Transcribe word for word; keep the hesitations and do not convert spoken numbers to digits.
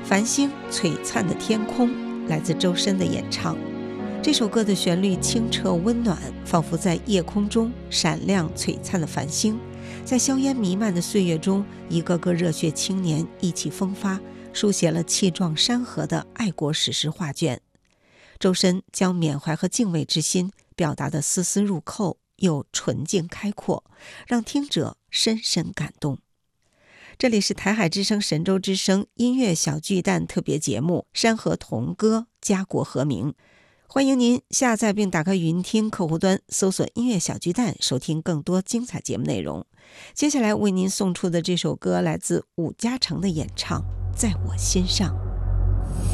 繁星璀璨的天空来自周深的演唱。这首歌的旋律清澈温暖，仿佛在夜空中闪亮璀璨的繁星，在硝烟弥漫的岁月中，一个个热血青年意气风发，书写了气壮山河的爱国史诗画卷。周深将缅怀和敬畏之心表达得丝丝入扣，又纯净开阔，让听者深深感动。这里是台海之声神州之声音乐小巨蛋特别节目《山河同歌，家国和鸣》，欢迎您下载并打开语音听客户端，搜索音乐小巨蛋，收听更多精彩节目内容。接下来为您送出的这首歌来自伍嘉成的演唱《在我心上》。